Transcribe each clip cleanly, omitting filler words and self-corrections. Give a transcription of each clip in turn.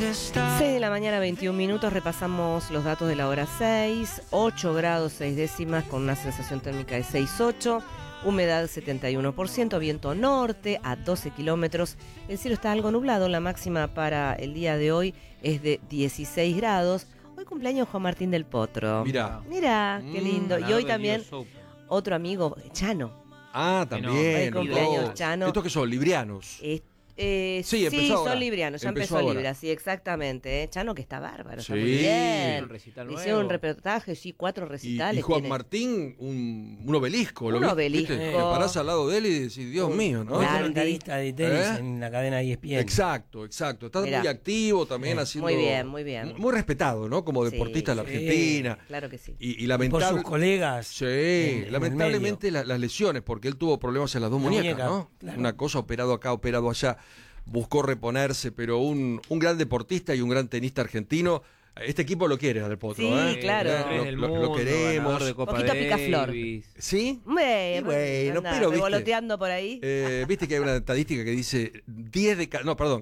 6 de la mañana, 21 minutos, repasamos los datos de la hora 6, 8 grados 6 décimas con una sensación térmica de 6,8, humedad 71%, viento norte a 12 kilómetros, el cielo está algo nublado, la máxima para el día de hoy es de 16 grados, hoy cumpleaños Juan Martín del Potro. Mirá, qué lindo, y hoy también otro amigo, Chano. Ah, también. Hoy cumpleaños Chano. ¿Estos que son? ¿Librianos? Sí, ahora. son librianos, ya empezó ahora. Libra, sí, exactamente. Chano, que está bárbaro, Sí. está muy bien. Un recital Hicieron un nuevo. reportaje, sí, 4 recitales. Y Juan tiene. Martín, un obelisco. ¿lo Un viste? obelisco. Te parás al lado de él y decís, Dios mío, ¿no? Claro. Es comentarista de tenis ¿Eh? en la cadena ESPN. Exacto. Está Mirá. muy activo también haciendo... Muy bien. Muy respetado, ¿no? Como deportista de la Sí. Argentina. Claro que sí. Y Por lamentable... sus colegas. Sí, en lamentablemente el medio. las lesiones, porque él tuvo problemas en las dos muñecas, muñeca, ¿no? claro. Una cosa, operado acá, operado allá, buscó reponerse, pero un gran deportista y un gran tenista argentino, este equipo lo quiere al Potro, Sí, ¿eh? claro. Tres del Lo mundo, queremos. ganador de Copa Poquito Picaflor. Davis. ¿Sí? Bueno, Y bueno, anda, pero viste, revoloteando por ahí. viste que hay una estadística que dice ¿Perdón?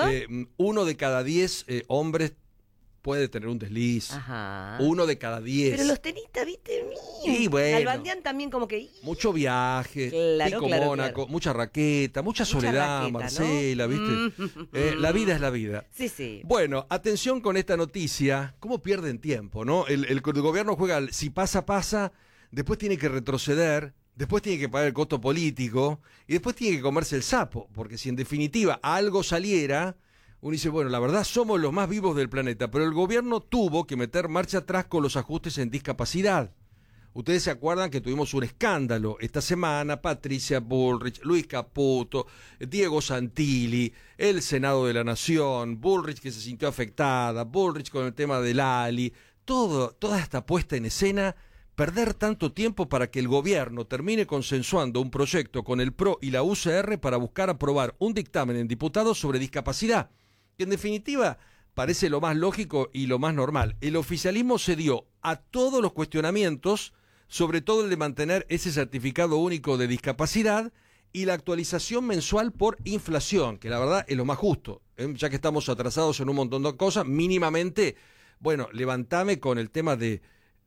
1 de cada 10 hombres puede tener un desliz. Ajá. 1 de cada 10. Pero los tenistas, viste, Y bueno. Albandián también como que... Mucho viaje, Claro, Pico claro, Mónaco, claro. mucha raqueta, mucha soledad, raqueta, ¿no? Marcela, ¿viste? La vida es la vida. Sí, sí. Bueno, atención con esta noticia, cómo pierden tiempo, ¿no? El gobierno juega, si pasa, pasa, después tiene que retroceder, después tiene que pagar el costo político y después tiene que comerse el sapo, porque si en definitiva algo saliera... Uno dice, bueno, la verdad somos los más vivos del planeta, pero el gobierno tuvo que meter marcha atrás con los ajustes en discapacidad. Ustedes se acuerdan que tuvimos un escándalo esta semana, Patricia Bullrich, Luis Caputo, Diego Santilli, el Senado de la Nación, Bullrich que se sintió afectada, Bullrich con el tema del Ali, toda esta puesta en escena, perder tanto tiempo para que el gobierno termine consensuando un proyecto con el PRO y la UCR para buscar aprobar un dictamen en diputados sobre discapacidad, que en definitiva parece lo más lógico y lo más normal. El oficialismo cedió a todos los cuestionamientos, sobre todo el de mantener ese certificado único de discapacidad y la actualización mensual por inflación, que la verdad es lo más justo, ya que estamos atrasados en un montón de cosas, mínimamente, bueno, levantame con el tema de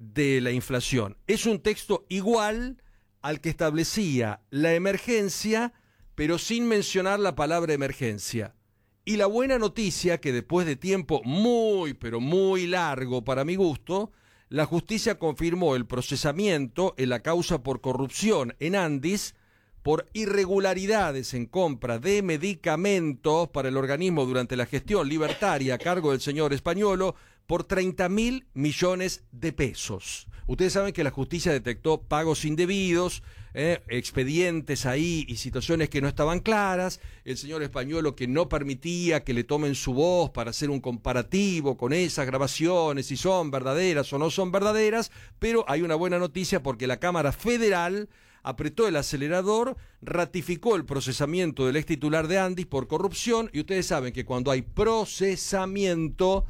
la inflación. Es un texto igual al que establecía la emergencia, pero sin mencionar la palabra emergencia. Y la buena noticia, que después de tiempo muy, pero muy largo para mi gusto, la justicia confirmó el procesamiento en la causa por corrupción en Andis por irregularidades en compra de medicamentos para el organismo durante la gestión libertaria a cargo del señor Españolo por 30.000 millones de pesos. Ustedes saben que la justicia detectó pagos indebidos, expedientes ahí y situaciones que no estaban claras, el señor Españolo que no permitía que le tomen su voz para hacer un comparativo con esas grabaciones, si son verdaderas o no son verdaderas, pero hay una buena noticia porque la Cámara Federal apretó el acelerador, ratificó el procesamiento del ex titular de Andis por corrupción y ustedes saben que cuando hay procesamiento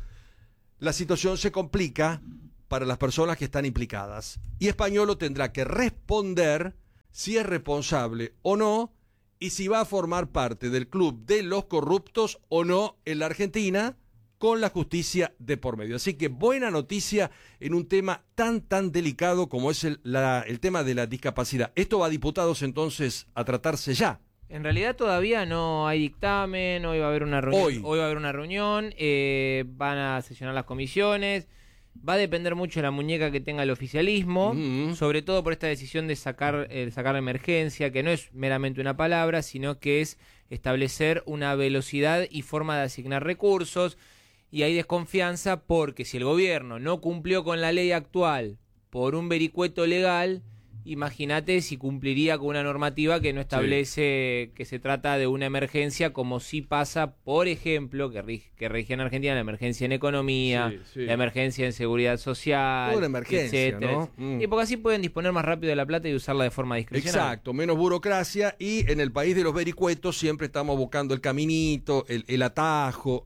la situación se complica para las personas que están implicadas. Y Españolo tendrá que responder si es responsable o no y si va a formar parte del club de los corruptos o no en la Argentina con la justicia de por medio. Así que buena noticia en un tema tan delicado como es el tema de la discapacidad. Esto va a diputados entonces a tratarse ya. En realidad todavía no hay dictamen, hoy va a haber una reunión, hoy va a haber una reunión, van a sesionar las comisiones, va a depender mucho de la muñeca que tenga el oficialismo, sobre todo por esta decisión de sacar la emergencia, que no es meramente una palabra, sino que es establecer una velocidad y forma de asignar recursos, y hay desconfianza porque si el gobierno no cumplió con la ley actual por un vericueto legal, imagínate si cumpliría con una normativa que no establece que se trata de una emergencia, como sí pasa, por ejemplo, que rige en Argentina la emergencia en economía, la emergencia en seguridad social, toda una emergencia, etcétera. ¿no? Y porque así pueden disponer más rápido de la plata y usarla de forma discrecional. Exacto, menos burocracia y en el país de los vericuetos siempre estamos buscando el caminito, el atajo,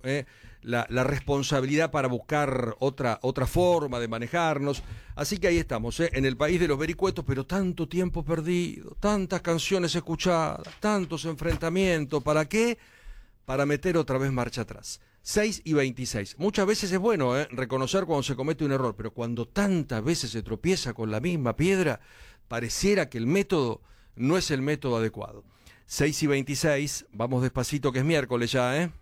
la responsabilidad para buscar otra forma de manejarnos. Así que ahí estamos, en el país de los vericuetos, pero tanto tiempo perdido, tantas canciones escuchadas, tantos enfrentamientos. ¿Para qué? Para meter otra vez marcha atrás. 6 y 26. Muchas veces es bueno reconocer cuando se comete un error, pero cuando tantas veces se tropieza con la misma piedra, pareciera que el método no es el método adecuado. 6 y 26, vamos despacito que es miércoles ya,